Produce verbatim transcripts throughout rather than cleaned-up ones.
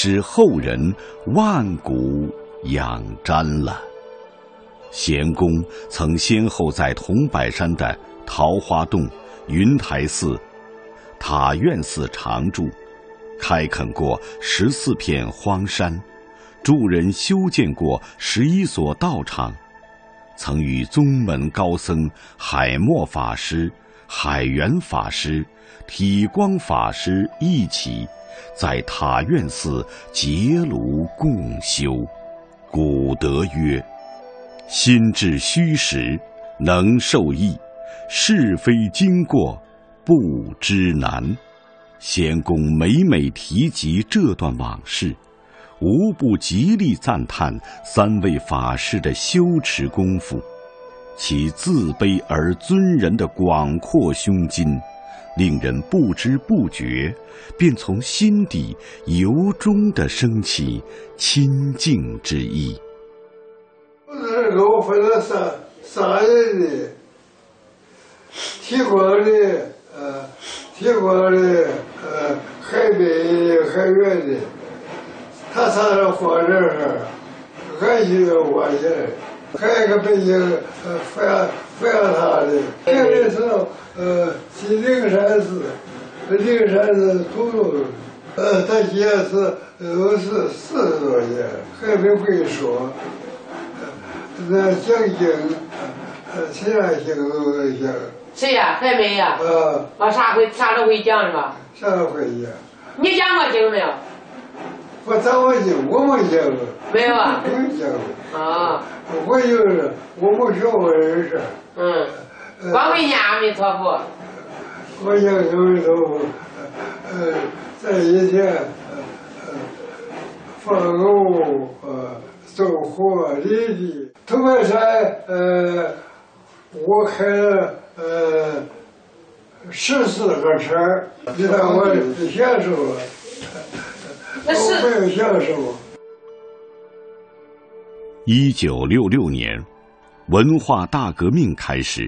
使后人万古仰瞻了。咸公曾先后在桐柏山的桃花洞、云台寺、塔院寺常住，开垦过十四片荒山，助人修建过十一所道场，曾与宗门高僧海默法师、海源法师、体光法师一起在塔院寺结庐共修。古德曰：心致虚实，能受益；是非经过，不知难。咸公每每提及这段往事，无不极力赞叹三位法师的修持功夫，其自卑而尊人的广阔胸襟，令人不知不觉便从心底由衷地升起亲近之意。 这个我分了三三人的，提光的，呃，提光的，呃，海北的，海远的，他仨人放这儿，俺一个我去，还有一个北京，呃，范范他的，这个是呃，去灵山寺，灵山寺土路，呃，他现在是都是四十多年，还没会说。那讲经，呃，其他经都能讲。 谁呀？还没呀？ 啊。 啊，啥会啥都会讲是吧？ 啥都会讲。 你讲过经没有？ 我讲过经，我没讲过。 没有啊？ 没讲过。 啊。 我就是我没学过人事。 嗯。光会念阿弥陀佛。 我讲阿弥陀佛，呃，在以前，呃，放牛，呃。走火离地，桐柏山，呃，我开了呃十四个车，你看我享受了，我没有享受。 一九六六年，文化大革命开始，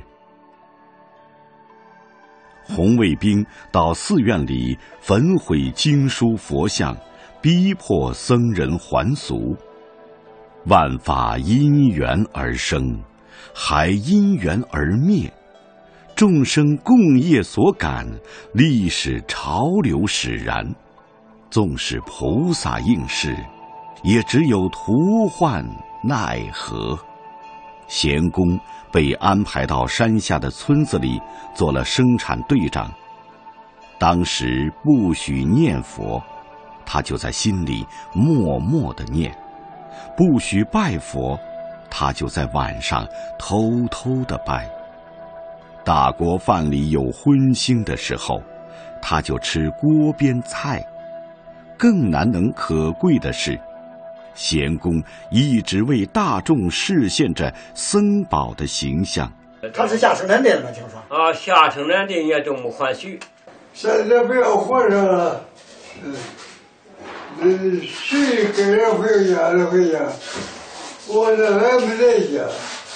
红卫兵到寺院里焚毁经书佛像，逼迫僧人还俗。万法因缘而生，还因缘而灭，众生共业所感，历史潮流使然。纵使菩萨应是，也只有徒唤奈何。咸公被安排到山下的村子里做了生产队长，当时不许念佛，他就在心里默默地念。不许拜佛，他就在晚上偷偷地拜。大锅饭里有荤腥的时候，他就吃锅边菜。更难能可贵的是，咸公一直为大众示现着僧宝的形象。 他是下生产队的吗？听说啊，下生产队也都没还许。 现在不要和尚了，嗯。嗯，谁跟人回家就回家，我这俺没在家，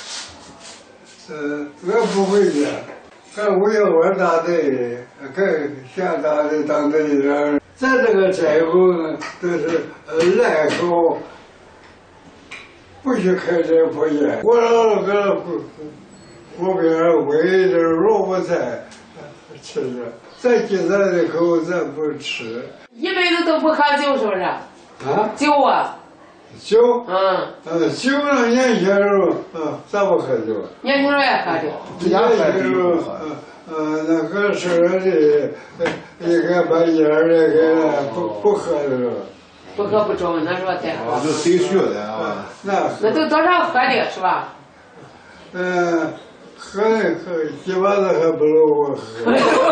嗯，俺不回家，俺我要我大队，跟县大队当队长，咱这个斋后呢都是呃赖口，不许开斋破烟。我老搁锅边煨点萝卜菜吃着，咱进咱的口咱不吃。 一辈子都不喝酒，是不是？ 啊？ 酒啊？ 酒？ 嗯。 呃，酒呢，年轻时候，嗯，咱不喝酒。 年轻人也喝酒。 年轻时候，呃呃，那个事儿的，应该把烟儿那个不不喝的了。 不喝不中，那说太好。 就谁学的啊？ 那那都多少喝的是吧？ 嗯，喝喝几把子还不如我喝。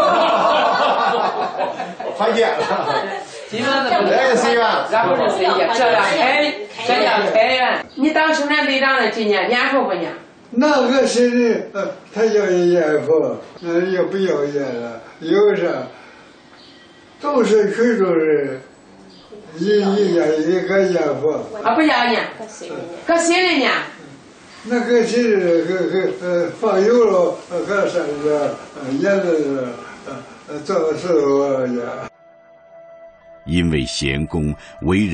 还见了。 基本上都不是随缘，咱不是随缘，这样开，这样开源。你当生产队长的今年念佛不念？ 那个谁的，呃，他要念佛，那也不要念了，有啥？都是群众人，一一念一个念佛。 啊，不要念，搁心里念。 那个谁的，个个呃，放油了，搁山上，呃，念的，呃，做事我念。 因为咸公为人